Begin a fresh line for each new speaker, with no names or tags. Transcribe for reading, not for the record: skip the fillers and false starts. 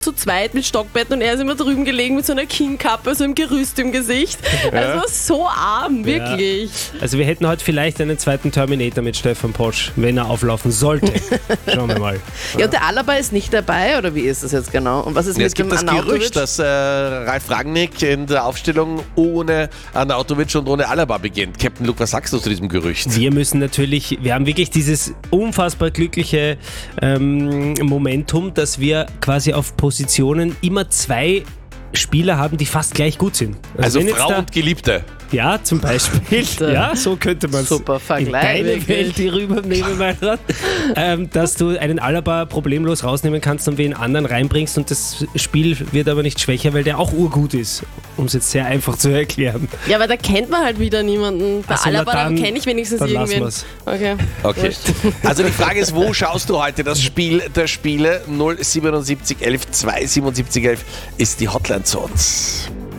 zu zweit mit Stockbetten und er ist immer drüben gelegen mit so einer King-Kappe, so einem Gerüst im Gesicht. Also war so arm, wirklich.
Also wir hätten heute vielleicht einen zweiten Terminator mit Stefan Posch, wenn er auflaufen sollte. Schauen wir mal.
Ja, und der Alaba ist nicht dabei, oder wie ist das jetzt genau? Und was ist
Ja,
mit
es gibt
dem
das
Arnautovic?
Gerücht, dass Ralf Rangnick in der Aufstellung ohne Arnautovic und ohne Alaba beginnt. Captain Luke, was sagst du zu diesem Gerücht?
Wir haben wirklich dieses unfassbar glückliche Momentum, dass wir quasi auf Positionen immer zwei Spieler haben, die fast gleich gut sind.
Also
wenn jetzt
Frau und Geliebte.
Ja, zum Beispiel. Ja, so könnte man es
Super Vergleich,
in deine
wirklich.
Welt hier rübernehmen, mein Rat. Dass du einen Alaba problemlos rausnehmen kannst und wen anderen reinbringst und das Spiel wird aber nicht schwächer, weil der auch urgut ist, um es jetzt sehr einfach zu erklären.
Ja, aber da kennt man halt wieder niemanden. Bei
Ach so, na
Alaba
dann-
kenne ich wenigstens
dann lassen
irgendwen.
wir's.
Okay.
Okay. Also die Frage ist, wo schaust du heute das Spiel der Spiele? 07711 27711 ist die Hotline zu uns.